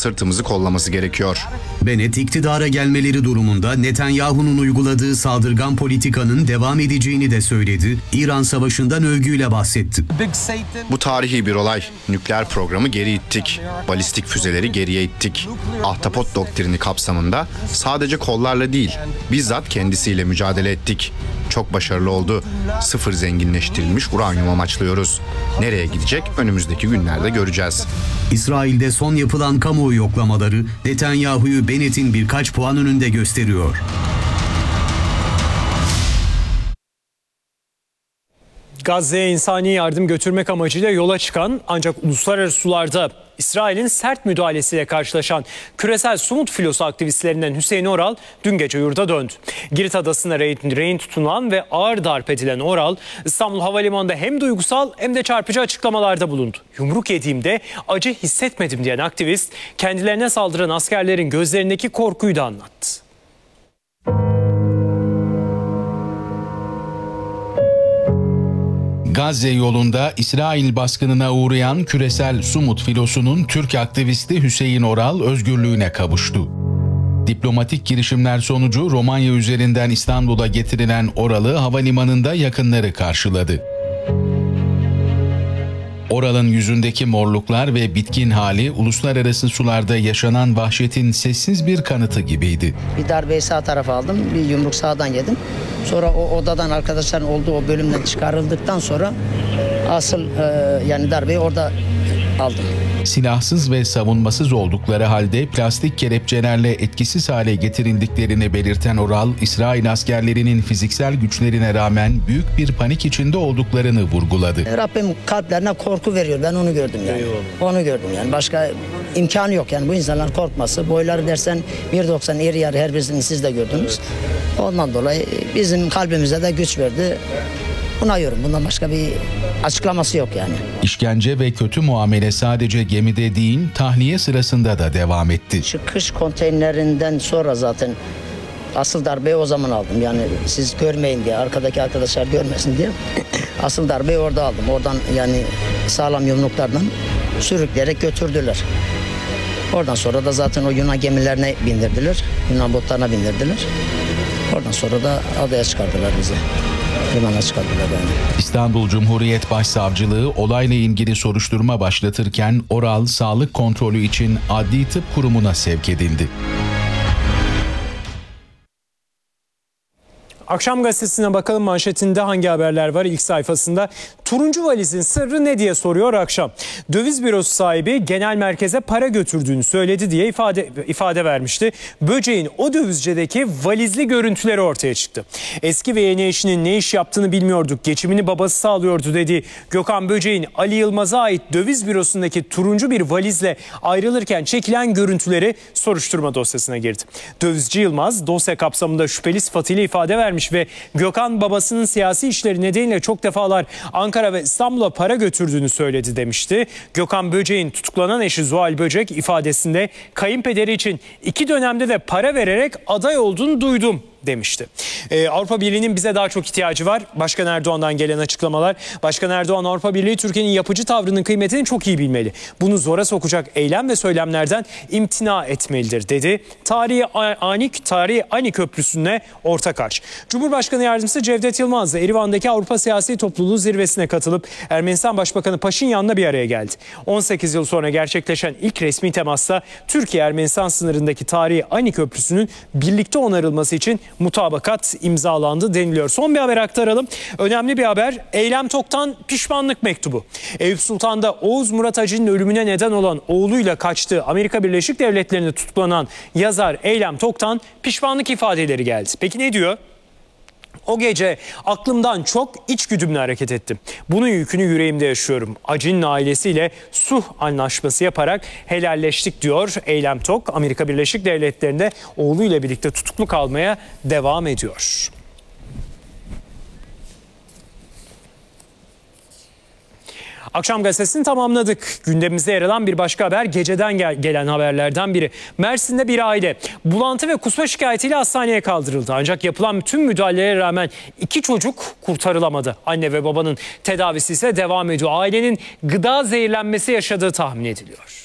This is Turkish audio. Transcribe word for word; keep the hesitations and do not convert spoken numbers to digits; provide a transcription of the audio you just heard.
sırtımızı kollaması gerekiyor. Bennett iktidara gelmeleri durumunda Netanyahu'nun uyguladığı saldırgan politikanın devam edeceğini de söyledi. İran Savaşı'ndan övgüyle bahsetti. Bu tarihi bir olay. Nükleer programı geri ittik. Balistik füzeleri geriye ittik. Ahtapot doktrini kapsamında sadece kollarla değil, bizzat kendisiyle mücadele ettik. Çok başarılı oldu. Sıfır zenginleştirilmiş uranyum amaçlıyoruz. Nereye gidecek önümüzdeki günlerde göreceğiz. İsrail'de son yapılan kamuoyu yoklamaları Netanyahu'yu Bennett'in birkaç puan önünde gösteriyor. Gazze'ye insani yardım götürmek amacıyla yola çıkan ancak uluslararası sularda İsrail'in sert müdahalesiyle karşılaşan küresel Sumut filosu aktivistlerinden Hüseyin Oral dün gece yurda döndü. Girit Adası'na rehin tutulan ve ağır darp edilen Oral, İstanbul Havalimanı'nda hem duygusal hem de çarpıcı açıklamalarda bulundu. Yumruk yediğimde acı hissetmedim diyen aktivist, kendilerine saldıran askerlerin gözlerindeki korkuyu da anlattı. Gazze yolunda İsrail baskınına uğrayan küresel Sumut filosunun Türk aktivisti Hüseyin Oral özgürlüğüne kavuştu. Diplomatik girişimler sonucu Romanya üzerinden İstanbul'a getirilen Oral'ı havalimanında yakınları karşıladı. Oral'ın yüzündeki morluklar ve bitkin hali uluslararası sularda yaşanan vahşetin sessiz bir kanıtı gibiydi. Bir darbeyi sağ tarafa aldım, bir yumruk sağdan yedim. Sonra o odadan arkadaşların olduğu o bölümden çıkarıldıktan sonra asıl e, yani darbeyi orada aldım. Silahsız ve savunmasız oldukları halde plastik kelepçelerle etkisiz hale getirildiklerini belirten Oral, İsrail askerlerinin fiziksel güçlerine rağmen büyük bir panik içinde olduklarını vurguladı. Rabbim kalplerine korku veriyor, ben onu gördüm yani. Eyvallah. Onu gördüm yani, başka imkanı yok yani bu insanlar korkması. Boyları dersen bir doksan iri yarı her birisini siz de gördünüz. Evet. Ondan dolayı bizim kalbimize de güç verdi. Buna yorum. Bundan başka bir açıklaması yok yani. İşkence ve kötü muamele sadece gemide değil, tahliye sırasında da devam etti. Çıkış konteynerinden sonra zaten asıl darbeyi o zaman aldım. Yani siz görmeyin diye, arkadaki arkadaşlar görmesin diye. Asıl darbeyi orada aldım. Oradan yani sağlam yumruklardan sürükleyerek götürdüler. Oradan sonra da zaten o Yunan gemilerine bindirdiler. Yunan botlarına bindirdiler. Oradan sonra da adaya çıkardılar bizi. Limana çıkardılar yani. İstanbul Cumhuriyet Başsavcılığı olayla ilgili soruşturma başlatırken Oral sağlık kontrolü için Adli Tıp Kurumu'na sevk edildi. Akşam gazetesine bakalım, manşetinde hangi haberler var ilk sayfasında. Turuncu valizin sırrı ne diye soruyor Akşam. Döviz bürosu sahibi genel merkeze para götürdüğünü söyledi diye ifade ifade vermişti. Böceğin o dövizcedeki valizli görüntüleri ortaya çıktı. Eski ve yeni eşinin ne iş yaptığını bilmiyorduk, geçimini babası sağlıyordu dediği Gökhan Böceğin Ali Yılmaz'a ait döviz bürosundaki turuncu bir valizle ayrılırken çekilen görüntüleri soruşturma dosyasına girdi. Dövizci Yılmaz dosya kapsamında şüpheli sıfatıyla ifade vermiş ve Gökhan babasının siyasi işleri nedeniyle çok defalar Ankara ve İstanbul'a para götürdüğünü söyledi demişti. Gökhan Böceğin tutuklanan eşi Zuhal Böcek ifadesinde kayınpederi için iki dönemde de para vererek aday olduğunu duydum demişti. Ee, Avrupa Birliği'nin bize daha çok ihtiyacı var. Başkan Erdoğan'dan gelen açıklamalar. Başkan Erdoğan, Avrupa Birliği Türkiye'nin yapıcı tavrının kıymetini çok iyi bilmeli. Bunu zora sokacak eylem ve söylemlerden imtina etmelidir dedi. Tarihi Ani, Tarihi Ani Köprüsü'ne ortak harç. Cumhurbaşkanı Yardımcısı Cevdet Yılmaz da Erivan'daki Avrupa Siyasi Topluluğu zirvesine katılıp Ermenistan Başbakanı Paşinyan'la bir araya geldi. on sekiz yıl sonra gerçekleşen ilk resmi temasta Türkiye-Ermenistan sınırındaki Tarihi Ani Köprüsü'nün birlikte onarılması için mutabakat imzalandı deniliyor. Son bir haber aktaralım. Önemli bir haber. Eylem Tok'tan pişmanlık mektubu. Eyüp Sultan'da Oğuz Murat Hacı'nın ölümüne neden olan oğluyla kaçtığı Amerika Birleşik Devletleri'nde tutuklanan yazar Eylem Tok'tan pişmanlık ifadeleri geldi. Peki ne diyor? O gece aklımdan çok içgüdümle hareket ettim. Bunun yükünü yüreğimde yaşıyorum. Acı'nın ailesiyle sulh anlaşması yaparak helalleştik diyor Eylem Tok. Amerika Birleşik Devletleri'nde oğluyla birlikte tutuklu kalmaya devam ediyor. Akşam gazetesini tamamladık. Gündemimizde yer alan bir başka haber geceden gel- gelen haberlerden biri. Mersin'de bir aile bulantı ve kusma şikayetiyle hastaneye kaldırıldı. Ancak yapılan tüm müdahalelere rağmen iki çocuk kurtarılamadı. Anne ve babanın tedavisi ise devam ediyor. Ailenin gıda zehirlenmesi yaşadığı tahmin ediliyor.